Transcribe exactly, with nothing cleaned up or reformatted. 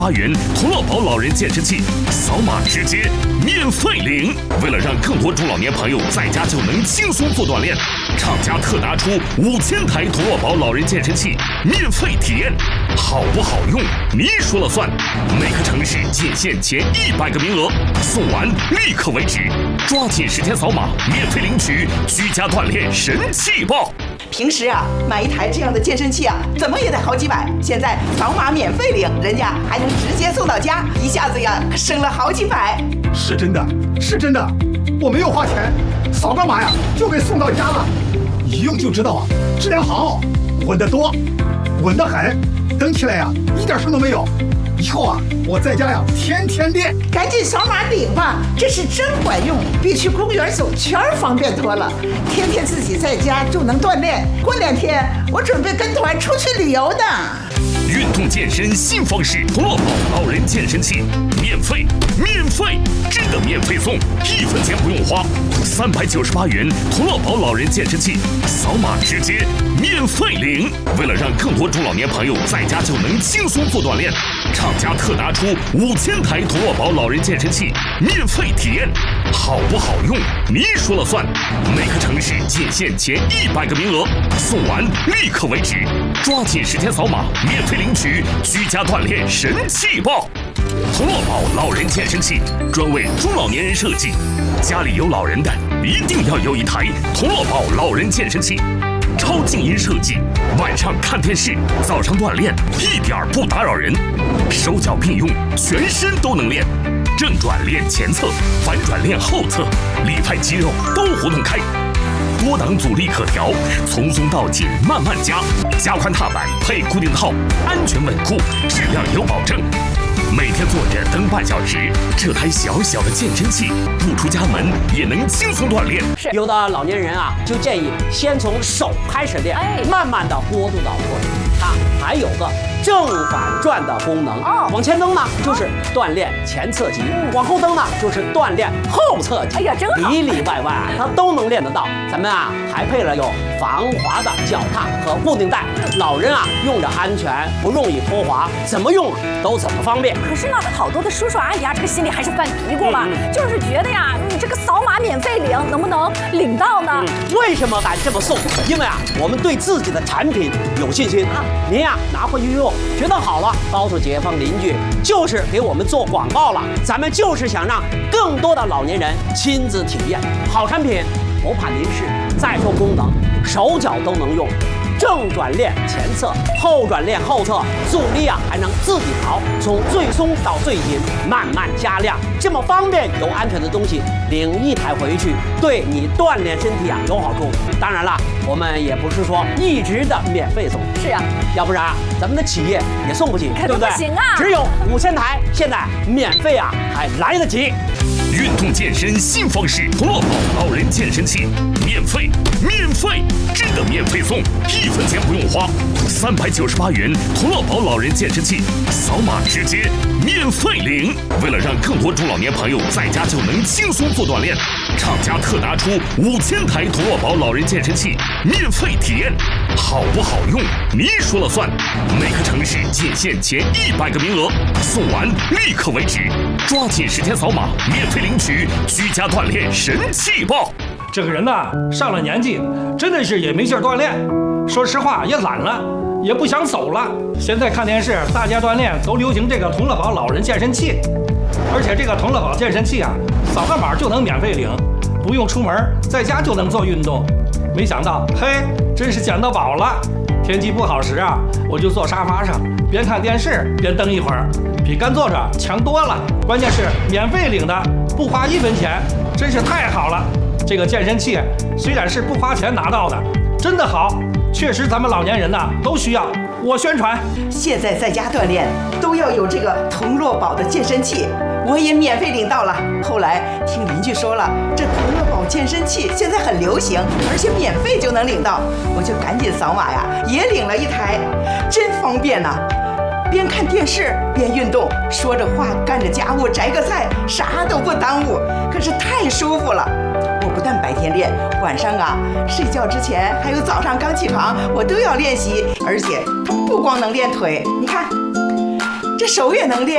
八元同乐宝老人健身器，扫码直接免费领。为了让更多中老年朋友在家就能轻松做锻炼，厂家特拿出五千台同乐宝老人健身器免费体验，好不好用你说了算。每个城市仅限前一百个名额，送完立刻为止，抓紧时间扫码免费领取居家锻炼神器包。 平时啊，买一台这样的健身器啊，怎么也得好几百。现在扫码免费领，人家还能直接送到家，一下子呀省了好几百。 是真的，是真的，我没有花钱，扫个码呀就给送到家了，一用就知道啊，质量好，稳得多，稳得很，蹬起来呀一点声都没有。以后啊，我在家呀天天练。 赶紧扫码领吧，这是真管用，比去公园走圈方便多了。天天自己在家就能锻炼，过两天我准备跟团出去旅游呢。 运动健身新方式，同乐宝老人健身器，免费，免费，真的免费送，一分钱不用花，三百九十八元同乐宝老人健身器，扫码直接免费领。为了让更多中老年朋友在家就能轻松做锻炼，厂家特拿出五千台同乐宝老人健身器免费体验，好不好用你说了算。每个城市仅限前一百个名额，送完立刻为止，抓紧时间扫码免费领取居家锻炼神器包。同乐宝老人健身器专为中老年人设计，家里有老人的一定要有一台同乐宝老人健身器。超静音设计，晚上看电视，早上锻炼，一点儿不打扰人。手脚并用，全身都能练。正转练前侧，反转练后侧，里外肌肉都活动开。多档阻力可调，从松到紧慢慢加。加宽踏板配固定套，安全稳固，质量有保证。每天坐着蹬半小时，这台小小的健身器不出家门也能轻松锻炼。 有的老年人啊，就建议先从手开始练，哎、慢慢的过渡到腿。它还有个正反转的功能。哦，往前蹬呢就是锻炼前侧肌，嗯、往后蹬呢就是锻炼后侧肌。哎呀，真好！里里外外啊，它都能练得到。咱们啊还配了有防滑的脚踏和固定带，老人啊用着安全，不容易脱滑，怎么用都怎么方便。 可是呢，好多的叔叔阿姨啊，这个心里还是犯嘀咕嘛，嗯、就是觉得呀，你这个扫码免费领，能不能领到呢？ 嗯、为什么敢这么送？因为啊，我们对自己的产品有信心。啊、您呀、啊、拿回去用，觉得好了，告诉街坊邻居，就是给我们做广告了。咱们就是想让更多的老年人亲自体验好产品，不怕临时，再说功能，手脚都能用。正转练前侧，后转练后侧，阻力啊还能自己调，从最松到最紧，慢慢加量，这么方便又安全的东西，领一台回去，对你锻炼身体啊有好处。当然了，我们也不是说一直的免费送， 是呀， 要不然咱们的企业也送不起，对不对？ 不行啊， 只有五千台，现在免费啊还来得及。 运动健身新方式，同乐宝老人健身器，免费，免费，真的免费送，一分钱不用花，三百九十八元同乐宝老人健身器，扫码直接免费领。为了让更多中老年朋友在家就能轻松做锻炼，厂家特拿出五千台同乐宝老人健身器免费体验，好不好用你说了算。每个城市仅限前一百个名额，送完立刻为止，抓紧时间扫码免费领取居家锻炼神器包。 这个人呐，上了年纪，真的是也没劲儿锻炼，说实话也懒了，也不想走了。现在看电视，大家锻炼都流行这个同乐宝老人健身器，而且这个同乐宝健身器啊，扫个码就能免费领，不用出门，在家就能做运动。没想到，嘿，真是捡到宝了！天气不好时啊，我就坐沙发上，边看电视边蹬一会儿，比干坐着强多了。关键是免费领的，不花一分钱，真是太好了。这个健身器虽然是不花钱拿到的，真的好，确实咱们老年人呐都需要。我宣传， 现在在家锻炼都要有这个同乐宝的健身器，我也免费领到了。后来听邻居说了，这同乐宝健身器现在很流行，而且免费就能领到，我就赶紧扫码呀，也领了一台，真方便呐！边看电视边运动，说着话干着家务，摘个菜，啥都不耽误，可是太舒服了。我不但白天练，晚上啊睡觉之前还有早上刚起床，我都要练习。而且它不光能练腿，你看这手也能练。